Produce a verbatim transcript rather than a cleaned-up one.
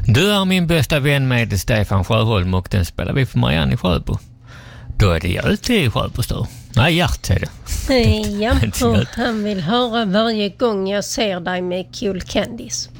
Du är min bästa vän med Stefan Sjöholm och den spelar vi för Marianne i Sjöbo. Då är det Hjälte i Sjöbo står. Nej, Hjärt är det. Ja, och han vill höra varje gång jag ser dig med Cool Candies.